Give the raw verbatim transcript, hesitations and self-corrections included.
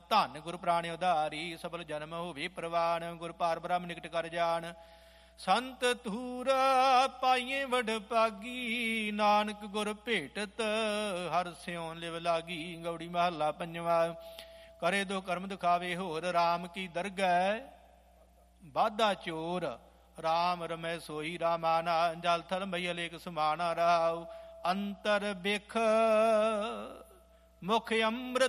ਧੰਨ ਗੁਰ ਪ੍ਰਾਣ ਉਧਾਰੀ, ਸਬਲ ਜਨਮ ਹੋਵੇ ਪ੍ਰਵਾਨ, ਗੁਰ ਪਾਰ ਬ੍ਰਹਮ ਨਿਕਟ ਕਰ ਜਾਣ। ਸੰਤ ਧੂਰਾ ਪਾਈਏ ਵਡ ਭਾਗੀ, ਨਾਨਕ ਗੁਰ ਭੇਟਤ ਹਰ ਸਿਉ ਲਿਵ ਲਾਗੀ। ਗੌੜੀ ਮਹੱਲਾ ਪੰਜਵਾ। ਕਰੇ ਦੋ ਕਰਮ ਦਿਖਾਵੇ ਹੋਰ, ਰਾਮ ਕੀ ਦਰਗਹਿ ਬਾਧਾ ਚੋਰ। ਰਾਮ ਰਮੈ ਸੋਈ ਰਾਮਾਨਾ, ਜਲ ਥਲ ਮਈ ਅਲੇਖ ਸਮਾਨਾ। ਰਾਉ ਅੰਤਰ ਬਿਖ ਮੁਖ ਅੰਮ੍ਰਿਤ